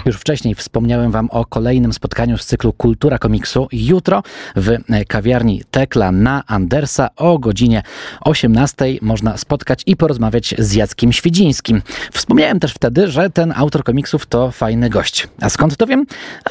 Już wcześniej wspomniałem Wam o kolejnym spotkaniu z cyklu Kultura Komiksu. Jutro w kawiarni Tekla na Andersa o godzinie 18 można spotkać i porozmawiać z Jackiem Świdzińskim. Wspomniałem też wtedy, że ten autor komiksów to fajny gość. A skąd to wiem?